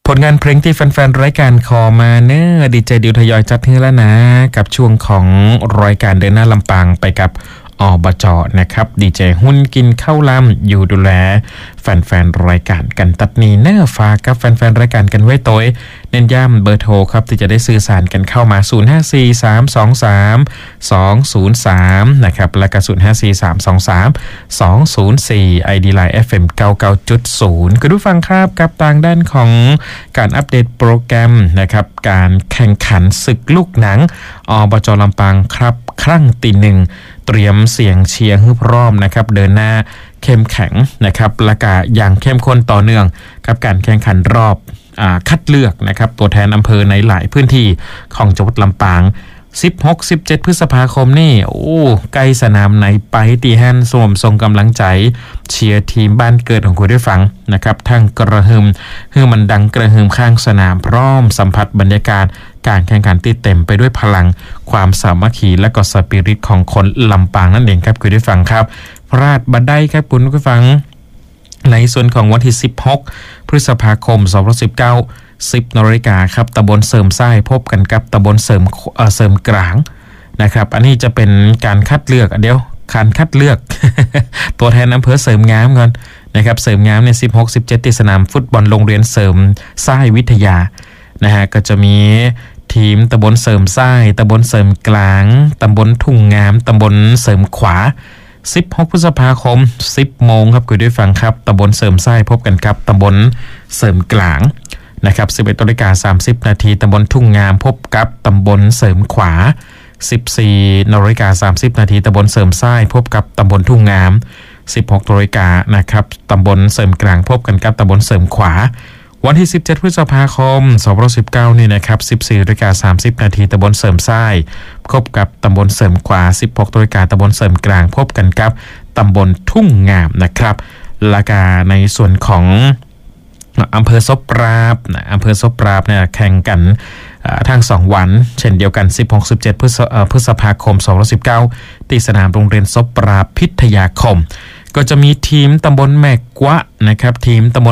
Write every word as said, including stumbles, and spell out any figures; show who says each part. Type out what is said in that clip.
Speaker 1: ผลงานเพลงที่แฟนๆรายการขอมาเนื้อดีเจดิวทยอยจัดให้แล้วนะกับช่วงของรายการเดินหน้าลำปางไปกับอบจ.นะครับดีเจหุ้นกินข้าวล่ำอยู่ดูแลแฟนๆรายการกันตัดนี้เนื้อฝากกับแฟนๆรายการกันไว้ตัวเน้นย้ำเบอร์โทรครับที่จะได้สื่อสารกันเข้ามาศูนย์ ห้า สี่ สาม สอง สาม สอง ศูนย์ สามนะครับและก็ศูนย์ ห้า สี่ สาม สอง สาม สอง ศูนย์ สี่ ไอ ดี Line เอฟ เอ็ม เก้าสิบเก้าจุดศูนย์ คุณผู้ฟังครับกับต่างด้านของการอัปเดตโปรแกรมนะครับการแข่งขันศึกลูกหนังอบจ.ลำปางครับครั้งตีหนึ่งเตรียมเสียงเชียร์ฮึบพร้อมนะครับเดินหน้าเข้มแข็งนะครับและก็อย่างเข้มข้นต่อเนื่องกับการแข่งขันรอบอ่าคัดเลือกนะครับตัวแทนอำเภอในหลายพื้นที่ของจังหวัดลำปางสิบหก สิบเจ็ด พฤษภาคมนี่โอ้ใกล้สนามไหนไปตีแฮนสวมทรงกำลังใจเชียร์ทีมบ้านเกิดของคุณได้ฟังนะครับทั้งกระหึ่มฮือมันดังกระหึ่มข้างสนามพร้อมสัมผัสบรรยากาศการแข่งขันที่เต็มไปด้วยพลังความสามัคคีและก็สปิริตของคนลำปางนั่นเองครับคุณได้ฟังครับพลาดบัดได้ครับคุณผู้ฟังในส่วนของวันที่สิบหกพฤษภาคมสองพันสิบเก้าสิบนาฬิกาครับตำบลเสริมไส้พบกันกับตำบลเสริมเอ่อเสริมกลางนะครับอันนี้จะเป็นการคัดเลือกเดี๋ยวการคัดเลือก ตัวแทนอำเภอเสริมงามก่อนนะครับเสริมงามเนี่ยสิบหก สิบเจ็ดที่สนามฟุตบอลโรงเรียนเสริมไส้วิทยานะฮะก็จะมีทีมตำบลเสริมไส้ตำบลเสริมกลางตำบลทุ่งงามตำบลเสริมขวาสิบหกพฤษภาคม สิบโมงครับคุณได้ฟังครับตำบลเสริมไส้พบกันครับตำบลเสริมกลางนะครับสิบเอ็ดนาฬิกาสามสิบนาทีตำบลทุ่งงามพบกับตำบลเสริมขวาสิบสี่นาฬิกาสามสิบนาทีตำบลเสริมไส้พบกับตำบลทุ่งงามสิบหกนาฬิกานะครับตำบลเสริมกลางพบกันกับตำบลเสริมขวาวันที่สิบเจ็ดพฤษภาคมสองพันสิบเก้านี่นะครับสิบสี่นาฬิกาสามสิบนาทีตำบลเสริมไส้พบกับตำบลเสริมขวาสิบหกนาฬิกาตำบลเสริมกลางพบกันกับตำบลทุ่งงามนะครับและก็ในส่วนของอำเภอซบปราบนะอำเภอซบปราบเนี่ยแข่งกันทั้งสองวันเช่นเดียวกันสิบหก สิบเจ็ดพฤษพฤษภาคมสองพันสิบเก้าที่สนามโรงเรียนซบปราบพิทยาคมก็จะมีทีมตำบลแม่กวะนะครับทีมตำบล